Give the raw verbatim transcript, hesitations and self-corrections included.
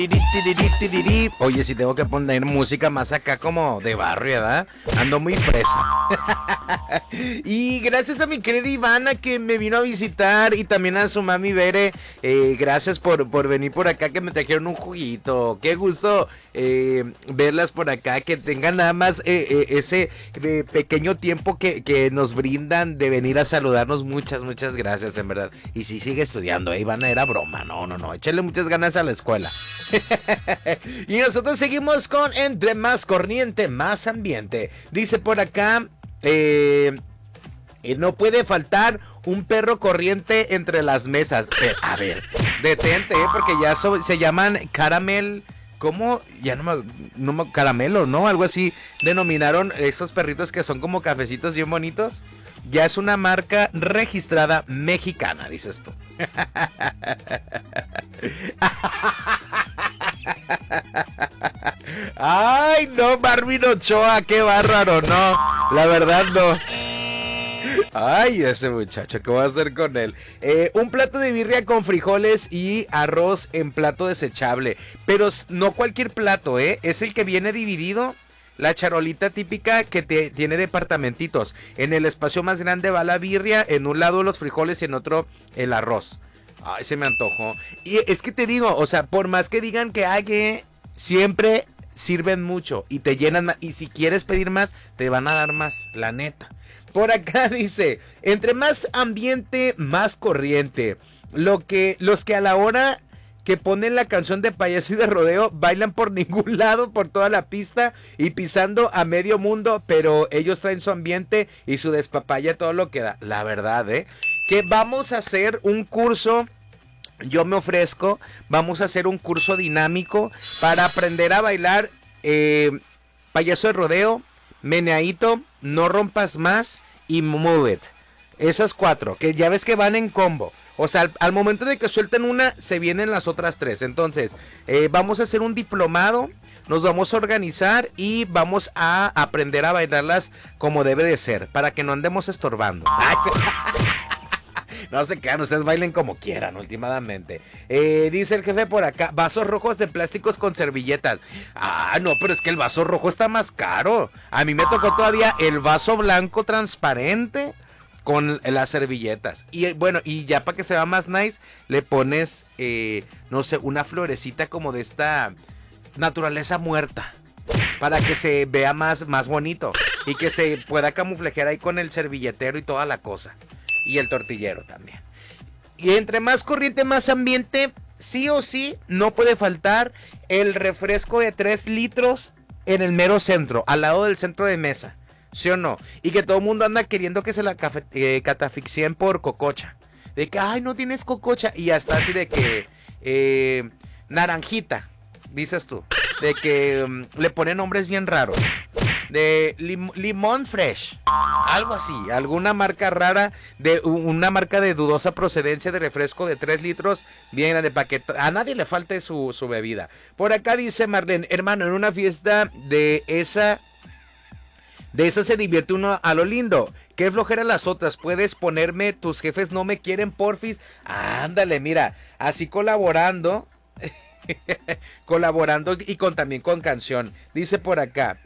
Oye, si tengo que poner música más acá como de barrio, ¿verdad? Ando muy fresa. Y gracias a mi querida Ivana que me vino a visitar y también a su mami Bere. Eh, gracias por, por venir por acá, que me trajeron un juguito. Qué gusto eh, verlas por acá, que tengan nada más eh, eh, ese eh, pequeño tiempo que, que nos brindan de venir a saludarnos. Muchas, muchas gracias, en verdad. Y si sigue estudiando, eh, Ivana, era broma. No, no, no. Échale muchas ganas a la escuela. Y nosotros seguimos con entre más corriente, más ambiente. Dice por acá, eh, eh, no puede faltar un perro corriente entre las mesas. Eh, a ver, detente, eh, porque ya so, se llaman caramel. ¿Cómo? Ya no me, no me... Caramelo, ¿no? Algo así denominaron estos perritos que son como cafecitos bien bonitos. Ya es una marca registrada mexicana, dices tú. Ay, no, Marvin Ochoa, qué bárbaro, no. La verdad, no. Ay, ese muchacho, ¿qué voy a hacer con él? Eh, un plato de birria con frijoles y arroz en plato desechable. Pero no cualquier plato, ¿eh? Es el que viene dividido. La charolita típica que te, tiene departamentitos. En el espacio más grande va la birria, en un lado los frijoles y en otro el arroz. Ay, se me antojó. Y es que te digo, o sea, por más que digan que hay que, siempre sirven mucho y te llenan más. Y si quieres pedir más, te van a dar más, la neta. Por acá dice, entre más ambiente, más corriente. Lo que, los que a la hora que ponen la canción de payaso y de rodeo bailan por ningún lado, por toda la pista y pisando a medio mundo, pero ellos traen su ambiente y su despapaya, todo lo que da. La verdad, ¿eh? Que vamos a hacer un curso, yo me ofrezco, vamos a hacer un curso dinámico para aprender a bailar eh, payaso de rodeo, meneadito, no rompas más y move it. Esas cuatro, que ya ves que van en combo. O sea, al, al momento de que suelten una, se vienen las otras tres. Entonces, eh, vamos a hacer un diplomado, nos vamos a organizar y vamos a aprender a bailarlas como debe de ser, para que no andemos estorbando. No se quedan, ustedes bailen como quieran, últimamente. Eh, dice el jefe por acá, vasos rojos de plásticos con servilletas. Ah, no, pero es que el vaso rojo está más caro. A mí me tocó todavía el vaso blanco transparente con las servilletas. Y bueno, y ya para que se vea más nice, le pones, eh, no sé, una florecita como de esta naturaleza muerta, para que se vea más, más bonito y que se pueda camuflajear ahí con el servilletero y toda la cosa. Y el tortillero también. Y entre más corriente, más ambiente, sí o sí, no puede faltar el refresco de tres litros en el mero centro, al lado del centro de mesa. ¿Sí o no? Y que todo el mundo anda queriendo que se la cafe, eh, catafixien por cococha. De que, ay, no tienes cococha. Y hasta así de que, eh, naranjita, dices tú. De que um, le ponen nombres bien raros. De lim limón fresh. Algo así. Alguna marca rara. De una marca de dudosa procedencia de refresco de tres litros. Bien grande paquete. A nadie le falte su, su bebida. Por acá dice Marlene, hermano, en una fiesta de esa... De esa se divierte uno a lo lindo. Qué flojera las otras. Puedes ponerme tus jefes no me quieren, porfis. Ándale, mira. Así colaborando. Colaborando y con también con canción. Dice por acá.